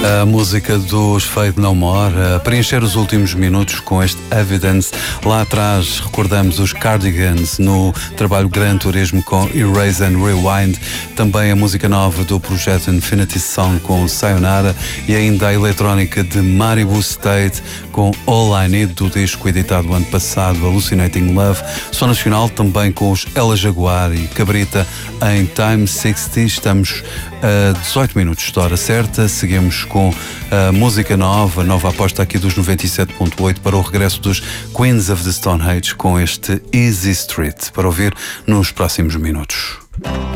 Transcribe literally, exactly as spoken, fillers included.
A música dos Fade No More, a preencher os últimos minutos com este Evidence. Lá atrás recordamos os Cardigans no trabalho Gran Turismo com Erase and Rewind, também a música nova do projeto Infinity Song com Sayonara e ainda a eletrónica de Maribu State com All I Need do disco editado ano passado, Hallucinating Love. Som nacional também com os Ela Jaguar e Cabrita em Time sessenta. Estamos a dezoito minutos da hora certa. Seguimos com a música nova, nova aposta aqui dos noventa e sete ponto oito para o regresso dos Queens of the Stone Age com este Easy Street, para ouvir nos próximos minutos.